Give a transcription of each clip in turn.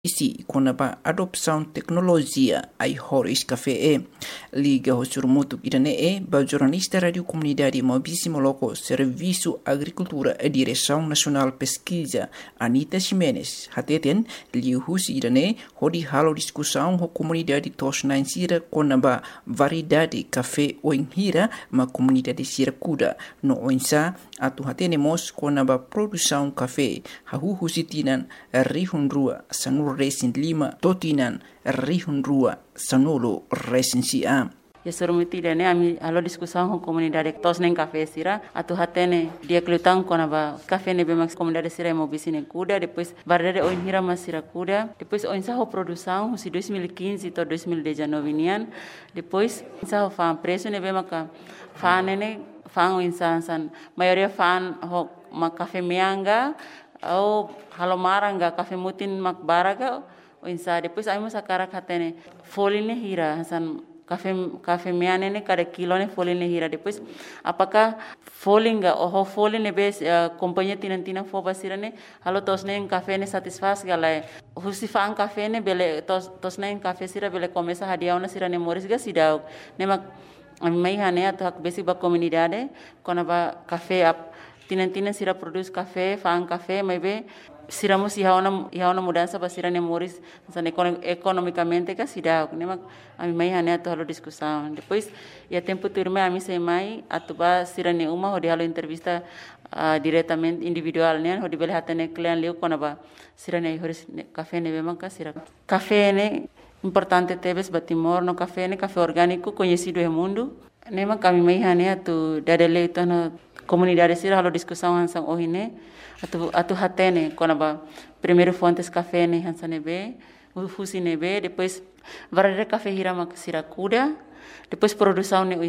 isi kuna ba adopção tecnologia ai Horis Café liga o surmuto irane ba jornalista rádio comunidade mobíssimo loco serviço agricultura e direção nacional pesquisa Anita Ximenes hateten liu husi irane hodi halo discussão ho comunidade tosna sira kuna ba variedade café o inhira ma comunidade sira kuda no oinsa atu hatenemos kuna ba produção café hahu husitinan rihun rua sanur Resin 5 totinan rihun rua sanolo resin sia. Ya surumiti dene ami alo diskusão com comunidade tos nem café sira atu hatene dia klutang kona ba café ne bemax comunidade sira mo bisine kuda depois barrere oin hira masira kuda depois oin sa ho produção si 2015 to 2019 nian depois sa ho fan preço ne bemaka fan ne fan oin san maioria fan ho ma café mianga au halo maranga café mutin mak baraga o insa depois ai musa karak hatene foline hira san café miane ne cada kilo ne foline hira depois apakah folinga o foline bes companhia tinantina fo basira ne halo tosne café ne satisfaz galai husifan café ne bele tosne café sira bele começa hadia una sira ne moris ga sidau ne mak mai hane atu hak besi ba comunidade kona ba café Tina sira produz café, fan café, mas bem, siramos ia uma mudança para sira nemoris, economicamente que sira, né? A mim mais hane atu discussão. Depois, ia tempo turma a mim sei mais atu ba sira ne uma hodi halo entrevista diretamente individual, né? Hodi bele hatane client leu kona ba sira ne horis café ne bem sira. Café ne importante tebes batimor no café orgânico conhecido no mundo. Nema kami mai hane atu dadele itu no comunidade sira halo discussão hansang ohine atu hatene kona ba primeiro fontes café ne hansane be husine be depois varare café hira mak sira kuda depois produção ne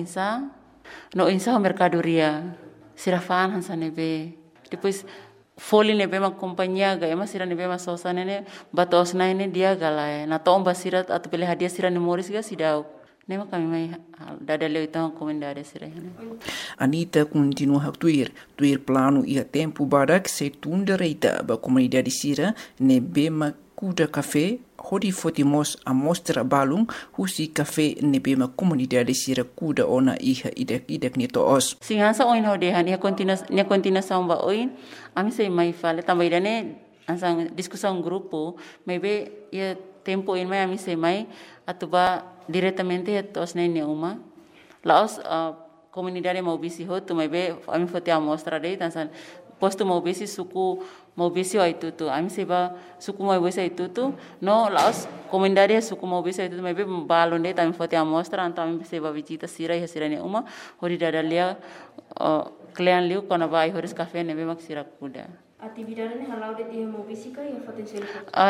no insa mercadoria sira fan hansane be depois foli ne be mak companhia ga ema sira ne be mak sosane ne batos na ne dia galai na tomba sira atu pele hadia sira ne moris ga sidau Nema kami mai dadaleu então comunidade sira. Anita continua a tuir plano e a tempo barak se tunda reita ba comunidade sira ne bema kuda café hodi fotimos a mostra balung husi café ne bema comunidade sira kuda ona iha idak ni toos. Singansa oin hode han ia continuação ba oin ami sei mai fale também dane ansang discussão grupo maybe ia tempo in mai ami sei mai atuba diretamente tos nem uma laos comunidade mobisi ho tu maybe ami fote amostra dei tansan posto mobisi suku mobisi o itu ami seba suku mobisi itu no laos comunidade suku mobisi itu maybe balon dei ami fote amostra anta ami seba visita sira ne uma hori dadalia client liu kona vai horis café nebe mak sira kuda. Atividade ne halau de dia mobisi ka ia potensial.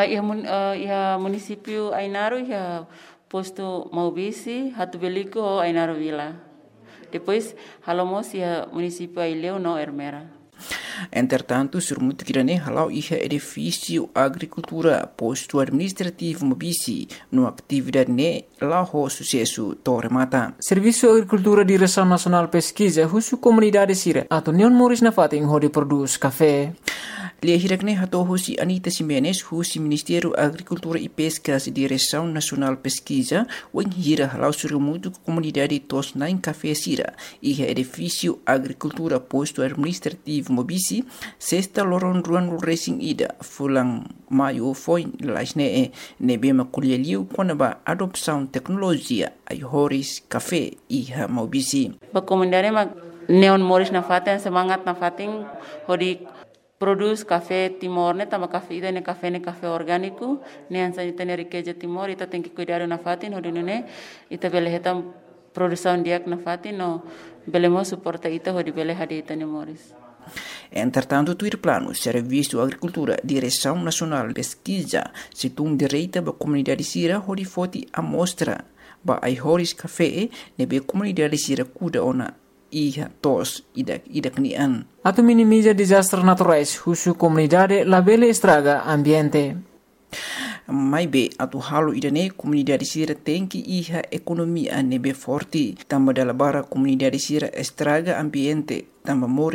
Ia município Ainaro ia posto Maubisi, Hatu Belico, Ainaro Vila. Depois, halomos ia município Aileu, no Ermera. Entretanto, surmuto kirane halau iha edifício agricultura posto administrativo mobisi no atividade ne lao sucesso Torre Mata. Serviço Agricultura Direção Nacional Pesquisa husu comunidade sira atau neon moris na fating hodi produz café. Lia hirakne hato husi Anita Ximenes husi Ministério Agricultura e Pescas Direção Nacional Pesquisa wen hira halau surmuto comunidade tos nain café sira iha edifício agricultura posto administrativo mobisi sexta loron ruan racing ida fulang maio foi lasne nebema kulialiu konaba adopção tecnologia ai Horis Café iha mobisi. Ba comunidade ma neon moris na faten semangat na fating hodi produz café Timor ne tama café ida ne café orgânico ne ansa itene riqueza Timor ita tem que cuidar na fatin hodi ne ita bele hetam produção diak na fatin no belemo suporta ita hodi bele hadi itene moris. Entretanto, tuir plano Serviço Agricultura Direção Nacional Pesquisa situng direita ba comunidade sira hodi foti amostra ba ai Horis Café nebe comunidade sira kuda ona iha tos idak nian. Atau minimiza desastres naturais husu comunidade labele estraga ambiente. Mai be atu halo idane comunidade sira tem que iha economia nebe forte tamba dalabara comunidade sira estraga ambiente tamba moris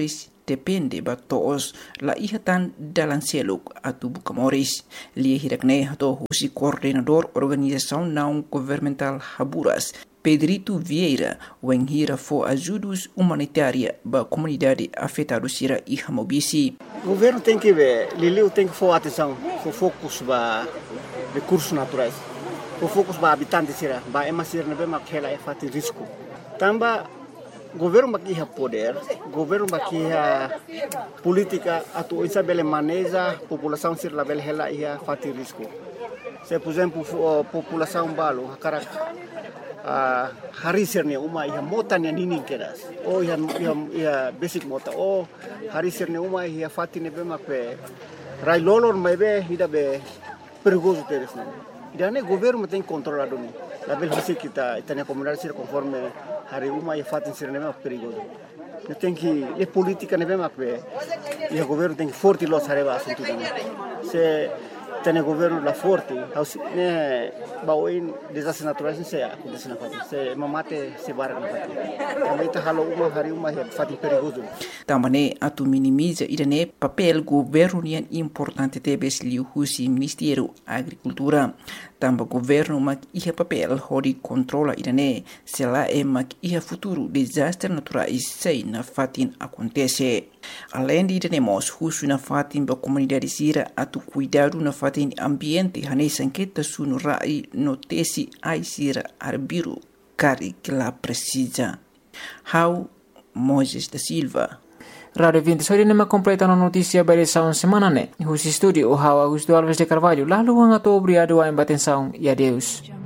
depende ba toos la ihatan dalan seluk atu Bukamoris. Lia hirakne hato husi coordenador organização não governamental Haburas, Pedrito Vieira, wenghira for ajudos humanitária ba comunidade afetada sira e Hamobisi. O governo tem que ver, Liliu tem que for atenção, for focus ba recursos naturais, for focus ba habitantes sira, ba emasir na bema kela é fati risco. Tamba governo bakia poder, governo bakia política atu isabele maneja população sira label hela ia fati risco. Se por exemplo população balo cara hari sirne uma ia mota ne ninin kedas o ia basic mota o hari sirne uma ia fati ne bema pe rai lolor mebe ida be perigoso teres ne ida ne governo tem controlado ni la bel hasi kita itania comunidade sir conforme hari uma ia fati sirne bema perigoso ne tem que e política ne bema pe e governo tem forte los areba assunto se tem governo la forte ne baoin desastres naturais se acontece na fati se mamate se barra na fati também tá halo uma hari uma é fati perigoso também atu minimiza irane papel governo nian importante tebes liu husi Ministério Agricultura tamba governo mak ia papel hori controla irane se lá é mak ia futuro desastres naturais sei na fatin acontece. Além de iremos husu na fatin ba comunidade sira atu cuidado na fatin ambiente hane sanqueta sunu rai notesi ai sira arbiru cari que la precisa. How Moses da Silva. Radio 20 nema completa a notícia para essa semana né. Husi studio o Augusto Alves de Carvalho lá luang ato obrigado a embatenção e adeus.